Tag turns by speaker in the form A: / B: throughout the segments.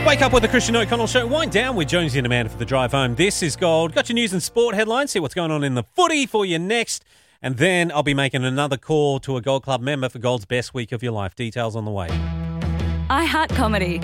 A: Wake up with the Christian O'Connell Show. Wind down with Jonesy and Amanda for the drive home. This is Gold. Got your news and sport headlines. See what's going on in the footy for you next. And then I'll be making another call to a Gold Club member for Gold's best week of your life. Details on the way.
B: I Heart Comedy.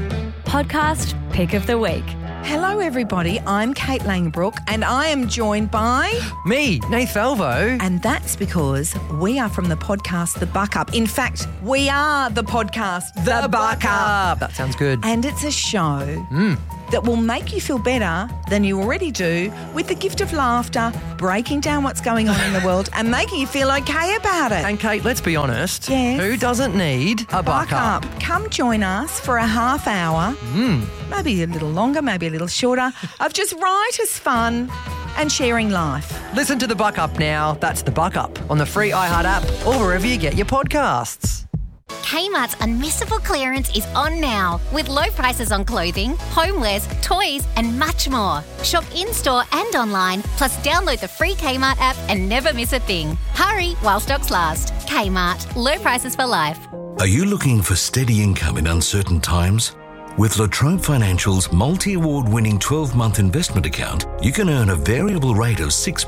B: Podcast Pick of the Week.
C: Hello, everybody. I'm Kate Langbrook, and I am joined by...
D: Me, Nath Falvo.
C: And that's because we are from the podcast The Buck Up. In fact, we are the podcast The Buck Up.
D: That sounds good.
C: And it's a show that will make you feel better than you already do, with the gift of laughter, breaking down what's going on in the world and making you feel okay about it.
D: And Kate, let's be honest.
C: Yes?
D: Who doesn't need a buck up?
C: Come join us for a half hour, maybe a little longer, maybe a little shorter, of just right as fun and sharing life.
D: Listen to The Buck Up now. That's The Buck Up on the free iHeart app or wherever you get your podcasts.
E: Kmart's Unmissable Clearance is on now, with low prices on clothing, homewares, toys and much more. Shop in-store and online, plus download the free Kmart app and never miss a thing. Hurry while stocks last. Kmart, low prices for life.
F: Are you looking for steady income in uncertain times? With La Trobe Financial's multi-award-winning 12-month investment account, you can earn a variable rate of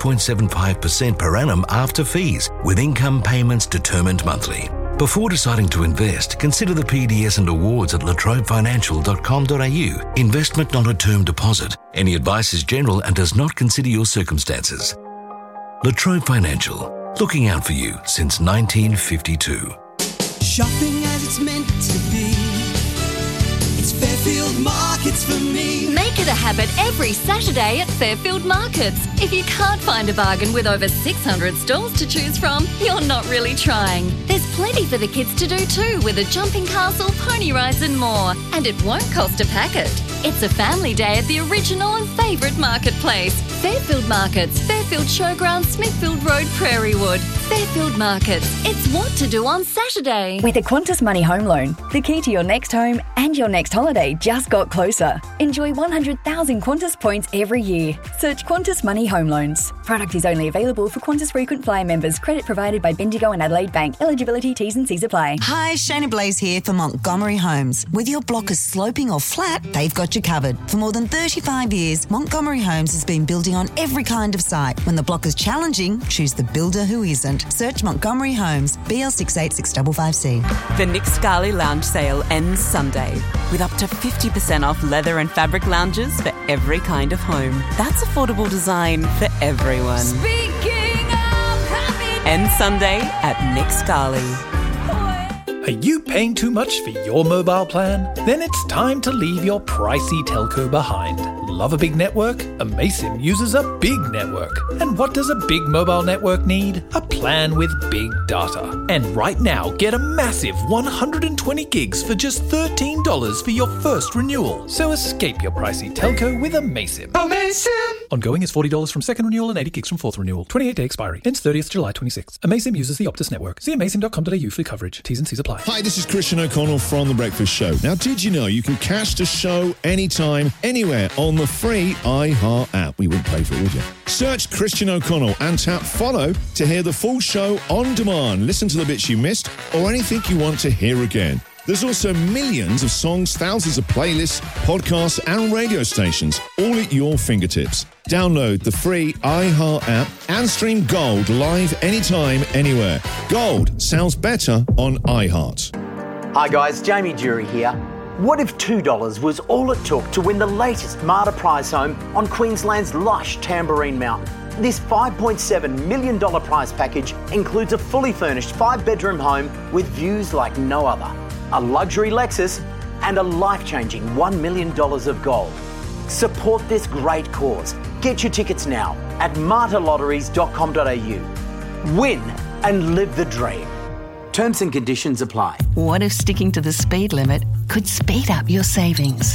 F: 6.75% per annum after fees, with income payments determined monthly. Before deciding to invest, consider the PDS and awards at latrobefinancial.com.au. Investment not a term deposit. Any advice is general and does not consider your circumstances. La Trobe Financial, looking out for you since 1952.
G: Shopping as it's meant to be. It's Fairfield Markets for me.
B: Make it a habit every Saturday at Fairfield Markets. If you can't find a bargain with over 600 stalls to choose from, you're not really trying. There's plenty for the kids to do too, with a jumping castle, pony rides and more. And it won't cost a packet. It's a family day at the original and favourite marketplace. Fairfield Markets, Fairfield Showground, Smithfield Road, Prairie Wood. Fairfield Markets. It's what to do on Saturday.
H: With a Qantas Money Home Loan, the key to your next home and your next holiday just got closer. Enjoy 100,000 Qantas points every year. Search Qantas Money Home Loans. Product is only available for Qantas Frequent Flyer members. Credit provided by Bendigo and Adelaide Bank. Eligibility, T's and C's apply.
I: Hi, Shana Blaze here for Montgomery Homes. Whether your block is sloping or flat, they've got you covered. For more than 35 years, Montgomery Homes has been building on every kind of site. When the block is challenging, choose the builder who isn't. Search Montgomery Homes, BL68655C.
J: The Nick Scali Lounge sale ends Sunday, with up to 50% off leather and fabric lounges for every kind of home. That's affordable design for everyone.
B: Speaking of happy...
J: Ends Sunday at Nick Scali.
K: Are you paying too much for your mobile plan? Then it's time to leave your pricey telco behind. Love a big network? Amaysim uses a big network. And what does a big mobile network need? A plan with big data. And right now, get a massive 120 gigs for just $13 for your first renewal. So escape your pricey telco with Amaysim.
G: Amaysim!
K: Ongoing is $40 from second renewal and 80 gigs from fourth renewal. 28-day expiry. Ends 30th July 26. Amaysim uses the Optus network. See amaysim.com.au for coverage. T's and C's apply.
L: Hi, this is Christian O'Connell from The Breakfast Show. Now, did you know you can catch the show anytime, anywhere on the free iHeart app? We wouldn't pay for it, would you? Search Christian O'Connell and tap follow to hear the full show on demand. Listen to the bits you missed or anything you want to hear again. There's also millions of songs, thousands of playlists, podcasts and radio stations, all at your fingertips. Download the free iHeart app and stream Gold live anytime, anywhere. Gold sounds better on iHeart.
M: Hi guys, Jamie Jury here. What if $2 was all it took to win the latest Marta prize home on Queensland's lush Tamborine Mountain? This $5.7 million prize package includes a fully furnished 5-bedroom home with views like no other, a luxury Lexus and a life-changing $1 million of gold. Support this great cause. Get your tickets now at martalotteries.com.au. Win and live the dream. Terms and conditions apply.
I: What if sticking to the speed limit could speed up your savings?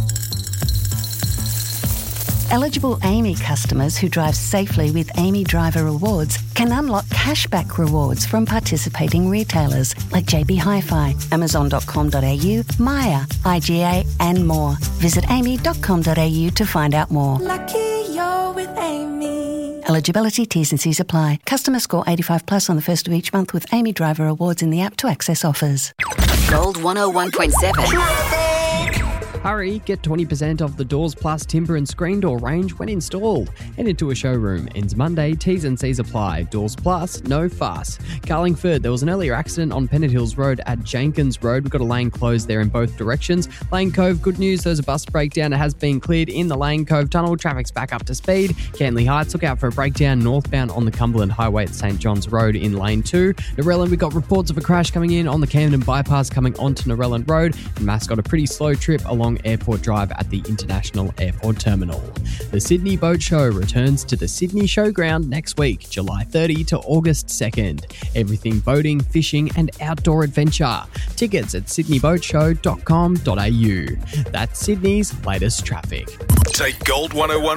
I: Eligible AAMI customers who drive safely with AAMI Driver Rewards can unlock cashback rewards from participating retailers like JB Hi-Fi, Amazon.com.au, Maya, IGA and more. Visit AAMI.com.au to find out more.
G: Lucky you're with Amy.
I: Eligibility, T's and C's apply. Customer score 85 plus on the first of each month with AAMI Driver Rewards in the app to access offers.
H: Gold 101.7.
N: Hurry, get 20% off the Doors Plus timber and screen door range when installed. Head into a showroom. Ends Monday. T's and C's apply. Doors Plus, no fuss. Carlingford, there was an earlier accident on Pennant Hills Road at Jenkins Road. We've got a lane closed there in both directions. Lane Cove, good news, there's a bus breakdown. It has been cleared in the Lane Cove tunnel. Traffic's back up to speed. Cantley Heights, look out for a breakdown northbound on the Cumberland Highway at St John's Road in Lane 2. Narellan, we've got reports of a crash coming in on the Camden Bypass coming onto Narellan Road. And Mass got a pretty slow trip along Airport Drive at the International Airport Terminal. The Sydney Boat Show returns to the Sydney Showground next week, July 30 to August 2nd. Everything boating, fishing and outdoor adventure. Tickets at sydneybboatshow.com.au. That's Sydney's latest traffic.
O: Take Gold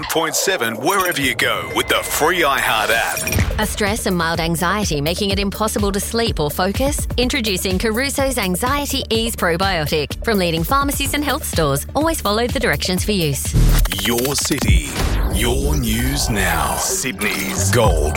O: 101.7 wherever you go with the free iHeart app.
P: Are stress and mild anxiety making it impossible to sleep or focus? Introducing Caruso's Anxiety Ease Probiotic from leading pharmacies and health stores. Always follow the directions for use.
O: Your city, your news now. Sydney's Gold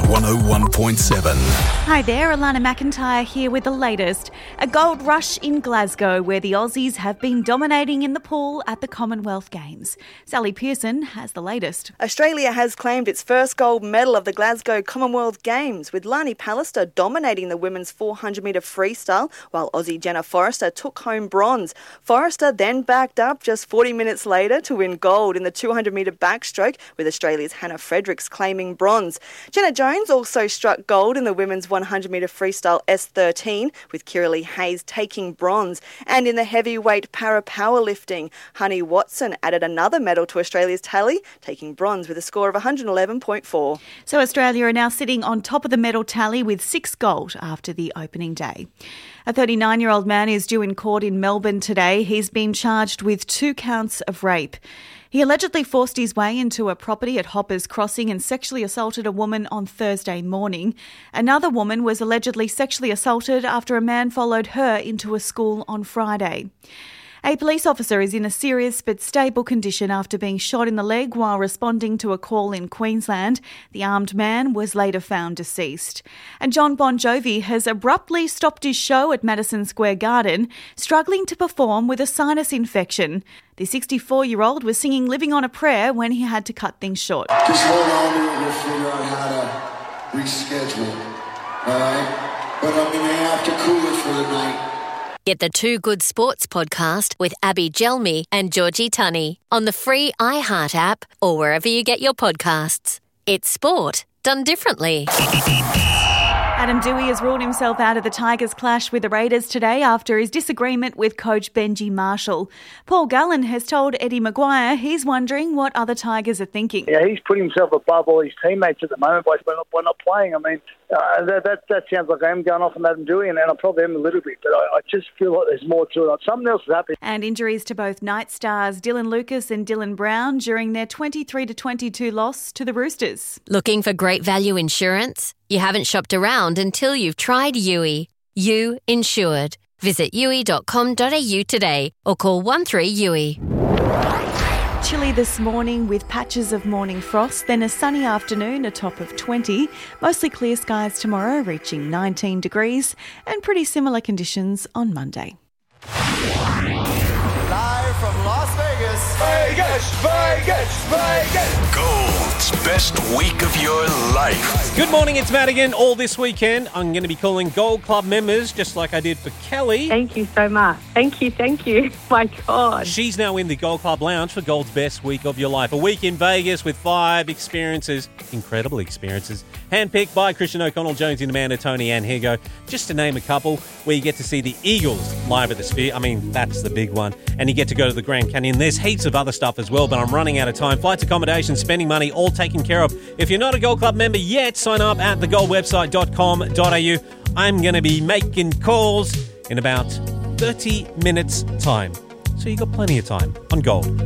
O: 101.7.
Q: Hi there, Alana McIntyre here with the latest. A gold rush in Glasgow where the Aussies have been dominating in the pool at the Commonwealth Games. Sally Pearson has the latest.
R: Australia has claimed its first gold medal of the Glasgow Commonwealth Games, with Lani Pallister dominating the women's 400-metre freestyle, while Aussie Jenna Forrester took home bronze. Forrester then backed up just 40 minutes later to win gold in the 200-metre backstroke, with Australia's Hannah Fredericks claiming bronze. Jenna Jones also struck gold in the women's 100-metre freestyle S13, with Kiralee Hayes taking bronze. And in the heavyweight para-powerlifting, Honey Watson added another medal to Australia's tally, taking bronze with a score of 111.4.
Q: So Australia are now sitting on top of the medal tally with 6 gold after the opening day. A 39-year-old man is due in court in Melbourne today. He's been charged with 2 counts of rape. He allegedly forced his way into a property at Hoppers Crossing and sexually assaulted a woman on Thursday morning. Another woman was allegedly sexually assaulted after a man followed her into a school on Friday. A police officer is in a serious but stable condition after being shot in the leg while responding to a call in Queensland. The armed man was later found deceased. And John Bon Jovi has abruptly stopped his show at Madison Square Garden, struggling to perform with a sinus infection. The 64-year-old was singing Living on a Prayer when he had to cut things short.
S: Just hold on to it, we'll figure out how to reschedule, all right? But I may have to cool it for the night.
P: Get the Two Good Sports podcast with Abby Gelmi and Georgie Tunney on the free iHeart app or wherever you get your podcasts. It's sport done differently.
Q: Adam Dewey has ruled himself out of the Tigers' clash with the Raiders today after his disagreement with coach Benji Marshall. Paul Gallen has told Eddie Maguire he's wondering what other Tigers are thinking.
T: Yeah, he's put himself above all his teammates at the moment by not playing. I mean, that sounds like I am going off on Adam Dewey, and I probably am a little bit, but I just feel like there's more to it. Something else has happened.
Q: And injuries to both Knight stars Dylan Lucas and Dylan Brown during their 23-22 loss to the Roosters.
P: Looking for great value insurance? You haven't shopped around until you've tried Yui. You Insured. Visit yui.com.au today or call 13-YUI.
Q: Chilly this morning with patches of morning frost, then a sunny afternoon, a top of 20. Mostly clear skies tomorrow, reaching 19 degrees, and pretty similar conditions on Monday.
U: Live from Las Vegas.
O: Vegas, Vegas, Vegas. Gold's best week of your life.
A: Good morning, it's Madigan. All this weekend, I'm going to be calling Gold Club members, just like I did for Kelly.
V: Thank you so much. Thank you. My God.
A: She's now in the Gold Club Lounge for Gold's best week of your life. A week in Vegas with 5 experiences, incredible experiences, handpicked by Christian O'Connell, Jonesy and Amanda, Tony and Higo, just to name a couple, where you get to see the Eagles live at the Sphere. I mean, that's the big one. And you get to go to the Grand Canyon. There's heaps of other stuff as well, but I'm running out of time. Flights, accommodation, spending money, all taken care of. If you're not a Gold Club member yet, sign up at thegoldwebsite.com.au. I'm going to be making calls in about 30 minutes' time. So you've got plenty of time on Gold.